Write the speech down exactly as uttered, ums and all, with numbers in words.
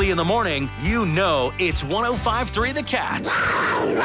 early in the morning, you know it's one oh five point three The Cat.